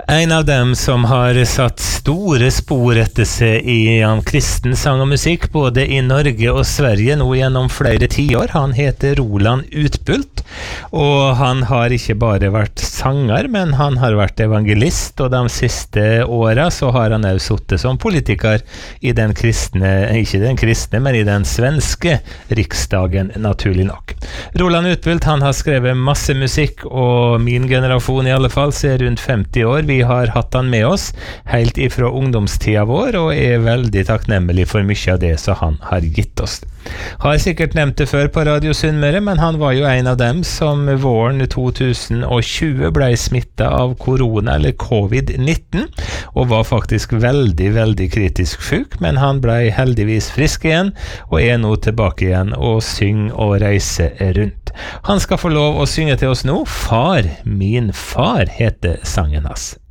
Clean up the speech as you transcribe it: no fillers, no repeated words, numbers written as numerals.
En av dem som har satt store spor etter seg i kristen sang og musikk, både i Norge og Sverige, nå gjennom flere tiår. Han heter Roland Utbult, og han har ikke bare vært sanger, men han har vært evangelist, og de siste årene så har han også sittet som politiker i den kristne, ikke den kristne, men i den svenske riksdagen, naturlig nok. Roland Utbult, han har skrevet masse musikk, og min generasjon i alle fall ser rundt 50 år. Vi har hatt han med oss helt ifra ungdomstida vår, og er veldig takknemlig for mye av det som han har gitt oss. Har sikkert nevnt det før på Radio Sunnmøre, men han var jo en av dem som våren 2020 ble smittet av korona, eller covid-19, og var faktisk veldig, veldig kritisk syk, men han ble heldigvis frisk igjen, og er nå tilbake igjen og synger og reiser rundt. Han skal få lov å synge til oss nå. Far, min far, heter sangen hans.